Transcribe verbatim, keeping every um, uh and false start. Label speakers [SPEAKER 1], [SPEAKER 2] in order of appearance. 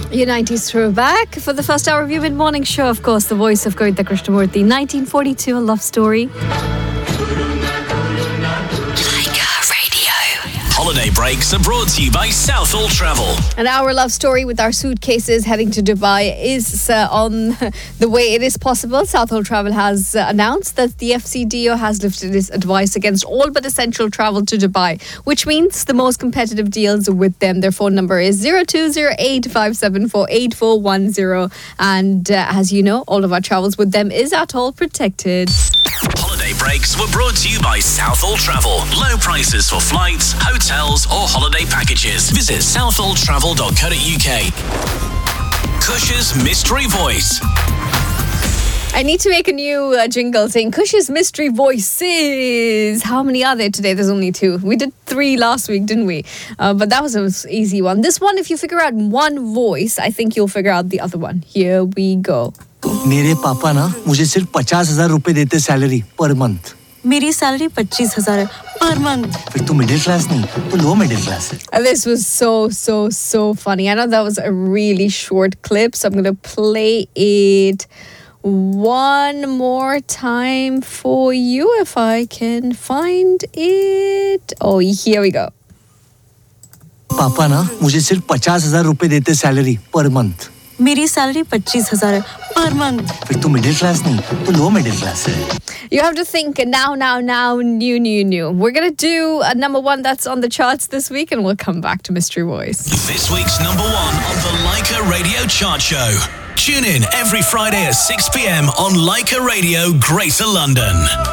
[SPEAKER 1] Your nineties throwback. For the first hour of your mid-morning show, of course, the voice of Kavita Krishnamurthy. nineteen forty-two, a love story.
[SPEAKER 2] Holiday breaks are brought to you by Southall Travel.
[SPEAKER 1] And our love story with our suitcases heading to Dubai is uh, on the way it is possible. Southall Travel has uh, announced that the F C D O has lifted its advice against all but essential travel to Dubai, which means the most competitive deals with them. Their phone number is zero two zero eight five seven four eight four one zero. And uh, as you know, all of our travels with them is at all protected.
[SPEAKER 2] Holiday breaks were brought to you by Southall Travel. Low prices for flights, hotels or holiday packages. Visit southall travel dot co dot uk. Kush's Mystery Voice.
[SPEAKER 1] I need to make a new uh, jingle saying Kush's Mystery Voices. How many are there today? There's only two. We did three last week, didn't we? Uh, but that was an easy one. This one, if you figure out one voice, I think you'll figure out the other one. Here we go.
[SPEAKER 3] मेरे पापा ना मुझे सिर्फ पचास हजार रुपए देते salary per month.
[SPEAKER 4] मेरी सैलरी पच्चीस हजार है पर मंथ.
[SPEAKER 3] फिर तू मिडिल क्लास नहीं, तू लो मिडिल क्लास है.
[SPEAKER 1] This was so, so, so funny. I know that was a really short clip, so I'm going to play it one more time for you if I can find it. Oh, here we go.
[SPEAKER 3] पापा ना मुझे सिर्फ पचास हजार रुपए देते salary per month.
[SPEAKER 4] मेरी salary पच्चीस हजार है पर मंथ.
[SPEAKER 3] फिर तू मिडिल क्लास नहीं, तू लो मिडिल क्लास है.
[SPEAKER 1] You have to think now, now, now, new, new, new. We're going to do a number one that's on the charts this week, and we'll come back to Mystery Voice.
[SPEAKER 2] This week's number one on the Leica Radio Chart Show. Tune in every Friday at six p.m. on Leica Radio, Greater London.